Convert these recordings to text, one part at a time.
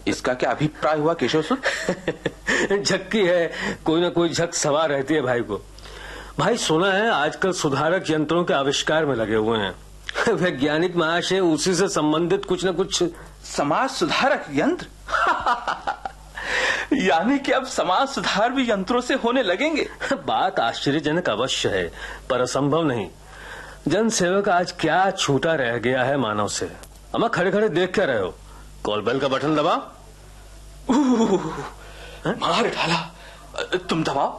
इसका क्या अभिप्राय हुआ केशव सुत? झक्की है, कोई ना कोई झक सवार रहती है भाई को। भाई सुना है आजकल सुधारक यंत्रों के आविष्कार में लगे हुए हैं। वैज्ञानिक महाशय उसी से संबंधित कुछ न कुछ। समाज सुधारक यंत्र? यानी कि अब समाज सुधार भी यंत्रों से होने लगेंगे? बात आश्चर्यजनक अवश्य है, पर असंभव नहीं। जन सेवक आज क्या छूटा रह गया है मानव से। अमा खड़े खड़े देख क्या रहे हो? कॉल बेल का बटन दबाओ। मार डाला। तुम दबाओ।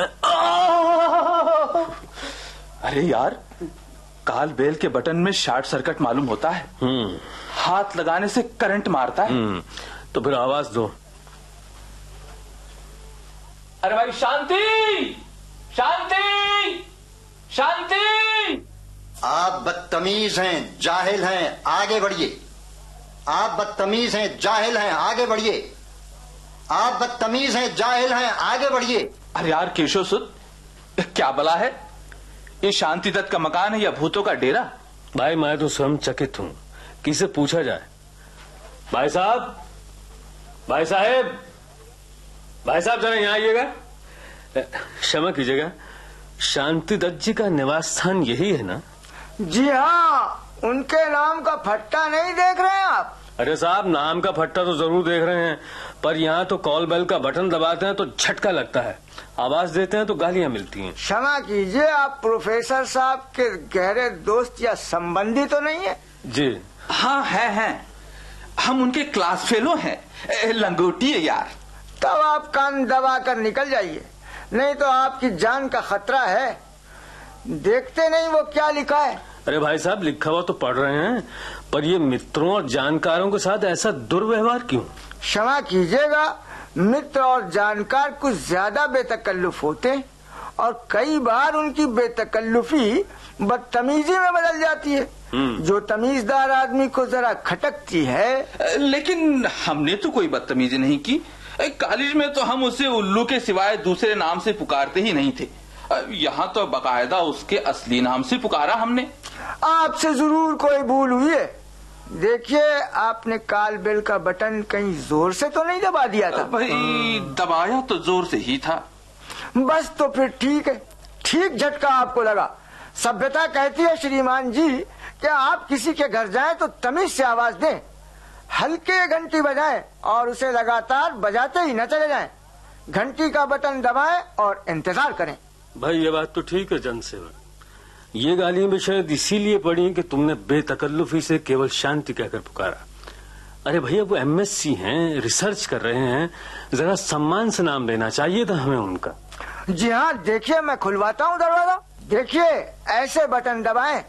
अरे यार, कॉल बेल के बटन में शॉर्ट सर्किट मालूम होता है। हाथ लगाने से करंट मारता है। तो फिर आवाज दो। अरे भाई, शांति शांति शांति। आप बदतमीज हैं, जाहिल हैं, आगे बढ़िए। आप बदतमीज हैं, जाहिल हैं, आगे बढ़िए। आप बदतमीज हैं, जाहिल हैं, आगे बढ़िए। अरे यार केशव सुत, क्या बला है? ये शांति दत्त का मकान है या भूतों का डेरा? भाई मैं तो स्वयं चकित हूँ, किसे पूछा जाए। भाई साहब, भाई साहब, भाई साहब जरा यहाँ आइएगा। क्षमा कीजिएगा, शांति दत्त जी का निवास स्थान यही है ना? जी हाँ, उनके नाम का फट्टा नहीं देख रहे हैं आप? अरे साहब, नाम का फट्टा तो जरूर देख रहे हैं, पर यहाँ तो कॉल बेल का बटन दबाते हैं तो झटका लगता है, आवाज देते हैं तो गालियाँ मिलती हैं। क्षमा कीजिए, आप प्रोफेसर साहब के गहरे दोस्त या संबंधी तो नहीं है? जी हाँ हैं। हम उनके क्लास फेलो हैं। लंगोटी है यार। तब आप कान दबा कर निकल जाइए, नहीं तो आपकी जान का खतरा है। देखते नहीं वो क्या लिखा है? अरे भाई साहब, लिखा हुआ तो पढ़ रहे हैं, पर ये मित्रों और जानकारों के साथ ऐसा दुर्व्यवहार क्यों? क्षमा कीजिएगा, मित्र और जानकार कुछ ज्यादा बेतकल्लुफ होते हैं और कई बार उनकी बेतकल्लुफी बदतमीजी में बदल जाती है, जो तमीजदार आदमी को जरा खटकती है। लेकिन हमने तो कोई बदतमीजी नहीं की। कॉलेज में तो हम उसे उल्लू के सिवाय दूसरे नाम से पुकारते ही नहीं थे। यहाँ तो बकायदा उसके असली नाम से पुकारा हमने। आपसे जरूर कोई भूल हुई है। देखिए, आपने कॉल बेल का बटन कहीं जोर से तो नहीं दबा दिया था? भाई दबाया तो जोर से ही था। बस तो फिर ठीक है, ठीक झटका आपको लगा। सभ्यता कहती है श्रीमान जी कि आप किसी के घर जाएं तो तमीज से आवाज दें, हल्के घंटी बजाएं और उसे लगातार बजाते ही न चले जाएं। घंटी का बटन दबाएं और इंतजार करें। भाई ये बात तो ठीक है जनसेवक, ये गालियां भी शायद इसीलिए पड़ी कि तुमने बेतकल्लुफी से केवल शांति कहकर पुकारा। अरे भैया, वो एमएससी हैं, रिसर्च कर रहे हैं, जरा सम्मान से नाम देना चाहिए था हमें उनका। जी हाँ, देखिए मैं खुलवाता हूँ दरवाजा। देखिए, ऐसे बटन दबाएं।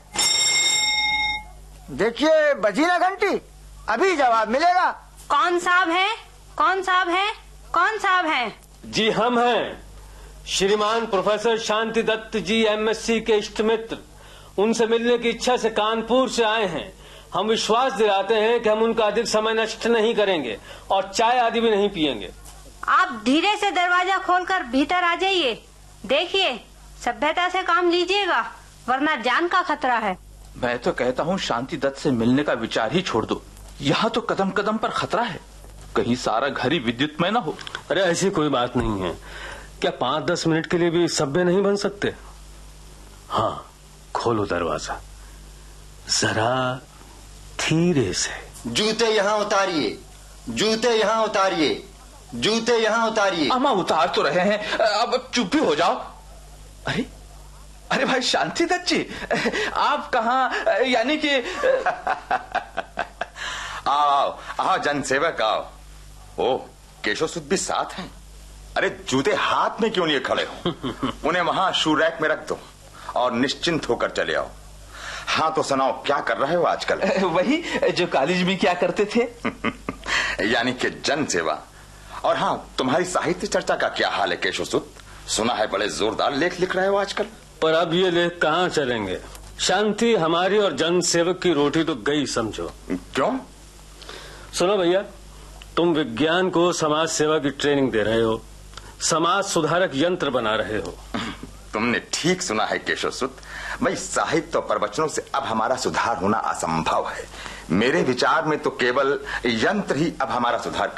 देखिए बजी ना घंटी, अभी जवाब मिलेगा। कौन साहब है? कौन साहब है? कौन साहब है? जी हम हैं, श्रीमान प्रोफेसर शांति दत्त जी, एमएससी के इष्ट मित्र। उनसे मिलने की इच्छा से कानपुर से आए हैं। हम विश्वास दिलाते हैं कि हम उनका अधिक समय नष्ट नहीं करेंगे और चाय आदि भी नहीं पिएंगे। आप धीरे से दरवाजा खोलकर भीतर आ जाइए। देखिए, सभ्यता से काम लीजिएगा, वरना जान का खतरा है। मैं तो कहता हूँ शांति दत्त से मिलने का विचार ही छोड़ दो। यहाँ तो कदम कदम पर खतरा है, कहीं सारा घर ही विद्युत में न हो। अरे ऐसी कोई बात नहीं है, क्या 5-10 मिनट के लिए भी सभ्य नहीं बन सकते? हाँ, खोलो दरवाजा जरा धीरे से। जूते यहाँ उतारिए, जूते यहाँ उतारिए, जूते यहाँ उतारिए। अम्मा उतार तो रहे हैं, अब चुप ही हो जाओ। अरे अरे भाई शांति दत्त जी, आप कहाँ? यानी कि आओ आओ जनसेवक आओ। ओ, केशव सुद भी साथ हैं। अरे जूते हाथ में क्यों लिए खड़े हो? उन्हें वहां शू रैक में रख दो और निश्चिंत होकर चले आओ। हाँ तो सुनाओ, क्या कर रहे हो आजकल? वही जो कॉलेज में क्या करते थे। यानी कि जन सेवा। और हाँ, तुम्हारी साहित्य चर्चा का क्या हाल है केशव सुद? सुना है बड़े जोरदार लेख लिख रहे हो आजकल। पर अब ये लेख कहाँ चलेंगे? शांति हमारी और जन सेवक की रोटी तो गई समझो। क्यों? सुनो भैया, तुम विज्ञान को समाज सेवा की ट्रेनिंग दे रहे हो, समाज सुधारक यंत्र बना रहे हो। तुमने ठीक सुना है केशव सुद। भाई साहित्य और प्रवचनों से अब हमारा सुधार होना असंभव है। मेरे विचार में तो केवल यंत्र ही अब हमारा सुधार